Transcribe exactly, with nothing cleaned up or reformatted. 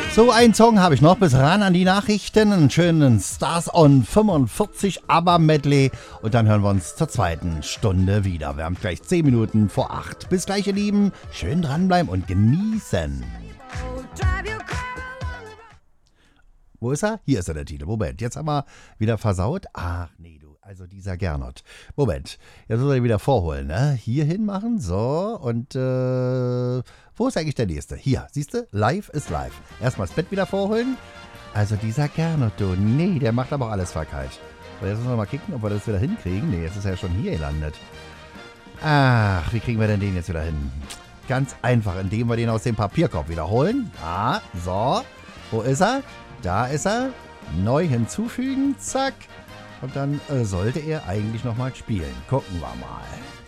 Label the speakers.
Speaker 1: So, einen Song habe ich noch bis ran an die Nachrichten. Einen schönen Stars on fünfundvierzig ABBA-Medley. Und dann hören wir uns zur zweiten Stunde wieder. Wir haben gleich zehn Minuten vor acht. Bis gleich, ihr Lieben. Schön dranbleiben und genießen. Wo ist er? Hier ist er, der Titel. Moment, jetzt haben wir wieder versaut. Ach nee, du, also dieser Gernot. Moment, jetzt muss er wieder vorholen, ne? Hier hinmachen, so, und äh, wo ist eigentlich der nächste? Hier, siehst du? Live ist live. Erstmal das Bett wieder vorholen. Also dieser Gernot, du, nee, der macht aber auch alles verkehrt. So, jetzt müssen wir mal kicken, ob wir das wieder hinkriegen. Nee, jetzt ist er ja schon hier gelandet. Ach, wie kriegen wir denn den jetzt wieder hin? Ganz einfach, indem wir den aus dem Papierkorb wiederholen. Ah, so, wo ist er? Da ist er. Neu hinzufügen. Zack. Und dann äh, sollte er eigentlich nochmal spielen. Gucken wir mal.